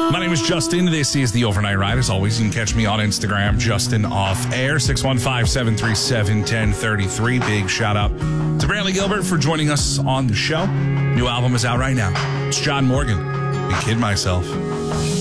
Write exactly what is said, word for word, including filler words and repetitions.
My name is Justin. This is The Overnight Ride. As always, you can catch me on Instagram, Justin Off Air, six one five, seven three seven, one zero three three. Big shout out to Brantley Gilbert for joining us on the show. New album is out right now. It's John Morgan. I kid myself.